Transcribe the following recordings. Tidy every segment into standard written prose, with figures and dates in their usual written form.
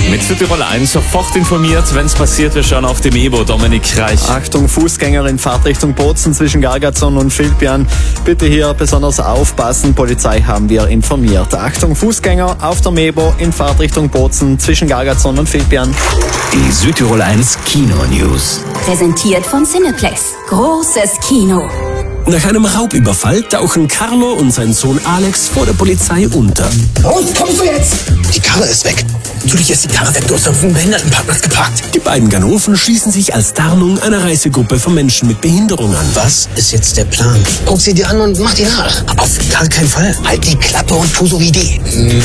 Mit Südtirol 1 sofort informiert, wenn es passiert, wir schauen auf dem Ebo. Dominik Reich. Achtung, Fußgänger in Fahrtrichtung Bozen zwischen Gargatzon und Filbjan. Bitte hier besonders aufpassen, Polizei haben wir informiert. Achtung, Fußgänger auf der Mebo in Fahrtrichtung Bozen zwischen Gargatzon und Filbjan. Die Südtirol 1 Kino-News. Präsentiert von Cineplex. Großes Kino. Nach einem Raubüberfall tauchen Carlo und sein Sohn Alex vor der Polizei unter. Raus, kommst du jetzt? Die Karre ist weg. Natürlich ist die Karre weg, du hast auf dem Behindertenparkplatz geparkt. Die beiden Ganoven schließen sich als Tarnung einer Reisegruppe von Menschen mit Behinderung an. Was ist jetzt der Plan? Guck sie dir an und mach die nach. Auf gar keinen Fall. Halt die Klappe und tu so wie die.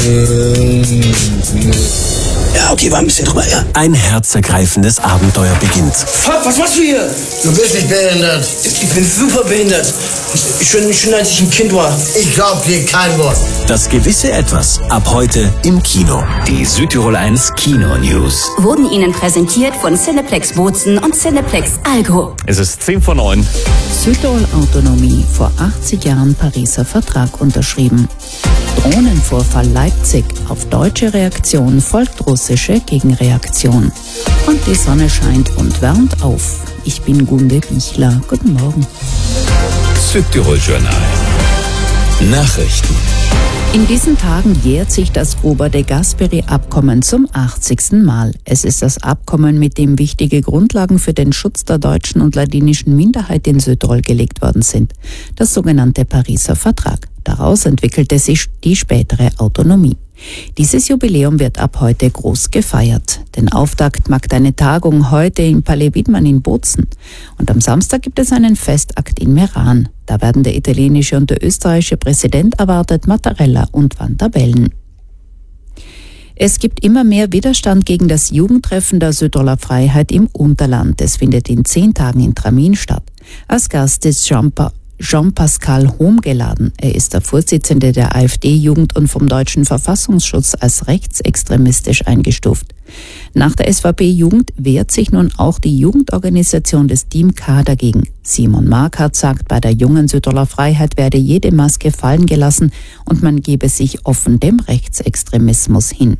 Ja, okay, war ein bisschen drüber, ja. Ein herzergreifendes Abenteuer beginnt. Fuck, was machst du hier? Du bist nicht behindert. Ich bin super behindert. Schon als ich ein Kind war. Ich glaub dir kein Wort. Das gewisse Etwas. Ab heute im Kino. Die Südtirol 1 Kino-News. Wurden Ihnen präsentiert von Cineplex Bozen und Cineplex Algo. Es ist 10:09. Südtirol Autonomie, vor 80 Jahren Pariser Vertrag unterschrieben. Drohnenvorfall Leipzig, auf deutsche Reaktion folgt russische Gegenreaktion. Und die Sonne scheint und wärmt auf. Ich bin Gunde Bichler. Guten Morgen. Südtirol Journal. Nachrichten. In diesen Tagen jährt sich das Ober-de-Gasperi-Abkommen zum 80. Mal. Es ist das Abkommen, mit dem wichtige Grundlagen für den Schutz der deutschen und ladinischen Minderheit in Südtirol gelegt worden sind. Das sogenannte Pariser Vertrag. Daraus entwickelte sich die spätere Autonomie. Dieses Jubiläum wird ab heute groß gefeiert. Den Auftakt macht eine Tagung heute im Palais Widmann in Bozen. Und am Samstag gibt es einen Festakt in Meran. Da werden der italienische und der österreichische Präsident erwartet, Mattarella und Van der Bellen. Es gibt immer mehr Widerstand gegen das Jugendtreffen der Südtiroler Freiheit im Unterland. Es findet in 10 Tagen in Tramin statt. Als Gast ist Jean-Pascal Hohm geladen. Er ist der Vorsitzende der AfD-Jugend und vom deutschen Verfassungsschutz als rechtsextremistisch eingestuft. Nach der SVP-Jugend wehrt sich nun auch die Jugendorganisation des Team K dagegen. Simon Markert sagt, bei der jungen Südtiroler Freiheit werde jede Maske fallen gelassen und man gebe sich offen dem Rechtsextremismus hin.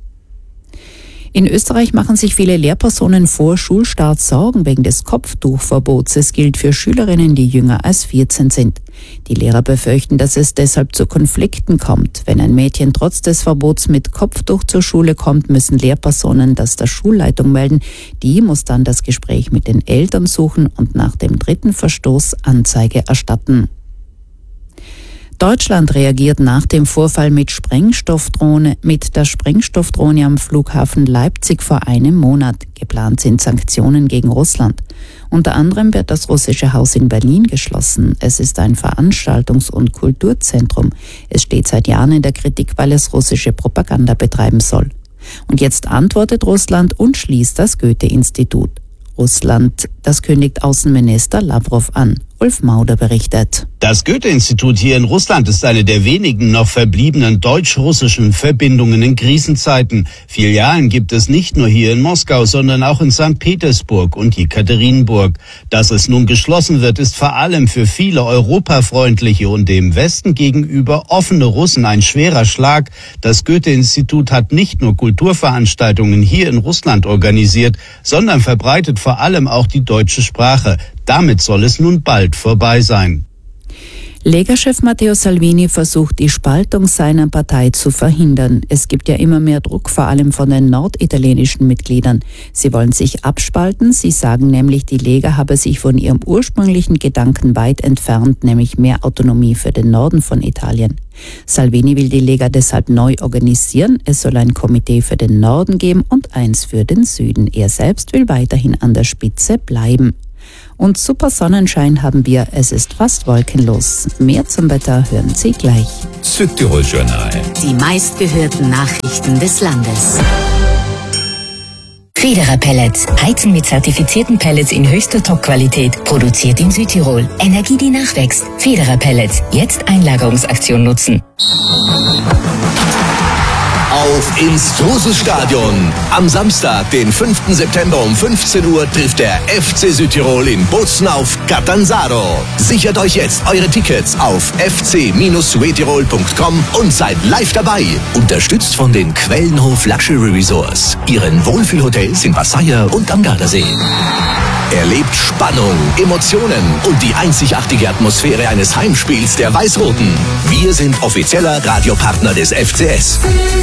In Österreich machen sich viele Lehrpersonen vor Schulstart Sorgen wegen des Kopftuchverbots. Es gilt für Schülerinnen, die jünger als 14 sind. Die Lehrer befürchten, dass es deshalb zu Konflikten kommt. Wenn ein Mädchen trotz des Verbots mit Kopftuch zur Schule kommt, müssen Lehrpersonen das der Schulleitung melden. Die muss dann das Gespräch mit den Eltern suchen und nach dem 3. Verstoß Anzeige erstatten. Deutschland reagiert nach dem Vorfall mit der Sprengstoffdrohne am Flughafen Leipzig vor einem Monat. Geplant sind Sanktionen gegen Russland. Unter anderem wird das russische Haus in Berlin geschlossen. Es ist ein Veranstaltungs- und Kulturzentrum. Es steht seit Jahren in der Kritik, weil es russische Propaganda betreiben soll. Und jetzt antwortet Russland und schließt das Goethe-Institut. Russland, das kündigt Außenminister Lavrov an. Ulf Mauder berichtet. Das Goethe-Institut hier in Russland ist eine der wenigen noch verbliebenen deutsch-russischen Verbindungen in Krisenzeiten. Filialen gibt es nicht nur hier in Moskau, sondern auch in St. Petersburg und Jekaterinburg. Dass es nun geschlossen wird, ist vor allem für viele europafreundliche und dem Westen gegenüber offene Russen ein schwerer Schlag. Das Goethe-Institut hat nicht nur Kulturveranstaltungen hier in Russland organisiert, sondern verbreitet vor allem auch die deutsche Sprache. Damit soll es nun bald vorbei sein. Lega-Chef Matteo Salvini versucht, die Spaltung seiner Partei zu verhindern. Es gibt ja immer mehr Druck, vor allem von den norditalienischen Mitgliedern. Sie wollen sich abspalten. Sie sagen nämlich, die Lega habe sich von ihrem ursprünglichen Gedanken weit entfernt, nämlich mehr Autonomie für den Norden von Italien. Salvini will die Lega deshalb neu organisieren. Es soll ein Komitee für den Norden geben und eins für den Süden. Er selbst will weiterhin an der Spitze bleiben. Und super Sonnenschein haben wir, es ist fast wolkenlos. Mehr zum Wetter hören Sie gleich. Südtirol Journal. Die meistgehörten Nachrichten des Landes. Federer Pellets. Heizen mit zertifizierten Pellets in höchster Top-Qualität. Produziert in Südtirol. Energie, die nachwächst. Federer Pellets. Jetzt Einlagerungsaktion nutzen. Auf ins Truselstadion. Am Samstag, den 5. September um 15 Uhr trifft der FC Südtirol in Bozen auf Catanzaro. Sichert euch jetzt eure Tickets auf fc-suetirol.com und seid live dabei. Unterstützt von den Quellenhof Luxury Resorts, ihren Wohlfühlhotels in Passaia und am Gardasee. Erlebt Spannung, Emotionen und die einzigartige Atmosphäre eines Heimspiels der Weiß-Roten. Wir sind offizieller Radiopartner des FCS.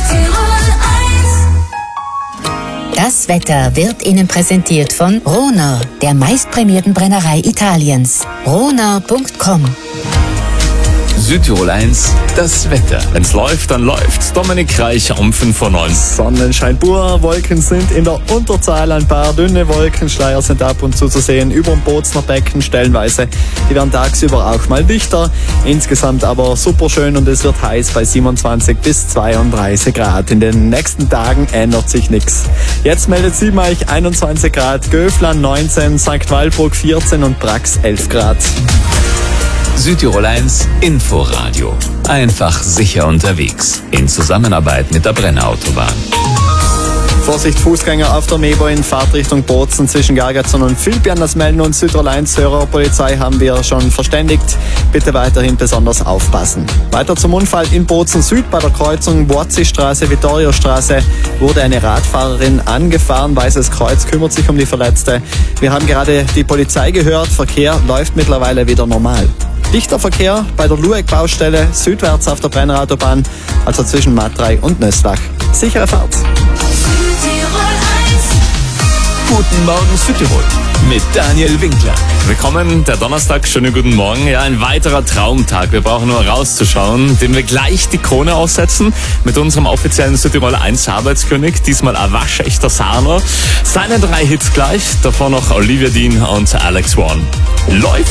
Das Wetter wird Ihnen präsentiert von Ronau, der meistprämierten Brennerei Italiens. Ronau.com. Südtirol 1, das Wetter. Wenn's läuft, dann läuft's. Dominik Reich um 5:09 Uhr. Sonnenschein pur, Wolken sind in der Unterzahl, ein paar dünne Wolkenschleier sind ab und zu sehen über dem Bozner Becken stellenweise. Die werden tagsüber auch mal dichter, insgesamt aber super schön und es wird heiß bei 27 bis 32 Grad. In den nächsten Tagen ändert sich nichts. Jetzt meldet Siebenreich 21 Grad, Göfland 19, St. Walburg 14 und Brax 11 Grad. Südtirol 1 Inforadio. Einfach sicher unterwegs. In Zusammenarbeit mit der Brenner Autobahn. Vorsicht, Fußgänger auf der Mebo in Fahrtrichtung Bozen zwischen Gargatzon und Filpian. Das melden uns Südtirol 1 Hörer. Polizei haben wir schon verständigt. Bitte weiterhin besonders aufpassen. Weiter zum Unfall in Bozen Süd bei der Kreuzung Boazzi-Straße, Vittorio-Straße wurde eine Radfahrerin angefahren. Weißes Kreuz kümmert sich um die Verletzte. Wir haben gerade die Polizei gehört. Verkehr läuft mittlerweile wieder normal. Dichter Verkehr bei der Lueck-Baustelle südwärts auf der Brennerautobahn, also zwischen Matrei und Nöswach. Sichere Fahrt. Guten Morgen Südtirol mit Daniel Winkler. Willkommen, der Donnerstag, schönen guten Morgen. Ja, ein weiterer Traumtag. Wir brauchen nur rauszuschauen, dem wir gleich die Krone aussetzen mit unserem offiziellen Südtirol 1 Arbeitskönig. Diesmal ein waschechter Sahner. Seine 3 Hits gleich, davor noch Olivia Dean und Alex Warren. Läuft!